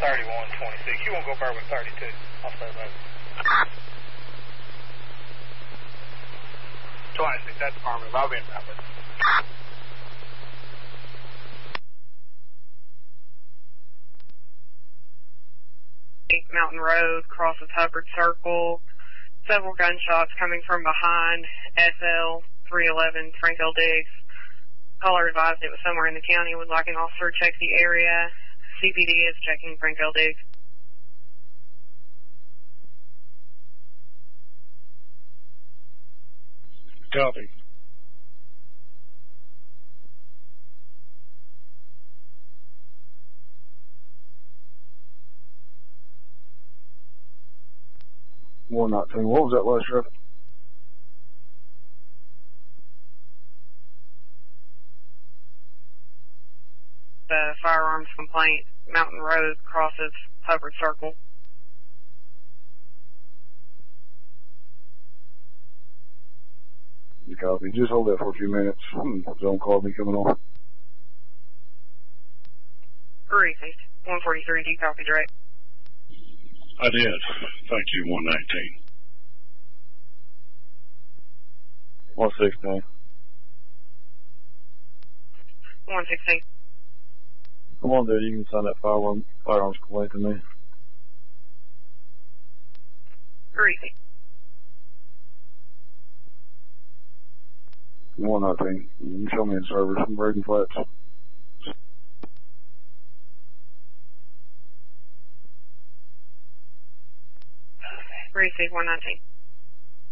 3126. You won't go further with 32. I'll stay there. 26, that's affirmative. I'll be in rapid. Mountain Road, crosses Hubbard Circle. Several gunshots coming from behind. SL 311, Frank L. Diggs. Caller advised it was somewhere in the county. Would like an officer to check the area. CPD is checking Frank L. Diggs. Copy. What was that last trip? The firearms complaint, Mountain Road, crosses Hubbard Circle. You copy. Just hold that for a few minutes. Zone call me coming on. Received. 143, do you copy direct? I did. Thank you, 119. 116. 116. Come on, dude. You can sign that firearms complaint to me. Received. 119. You can show me in servers. I'm breaking flats. Received. 119.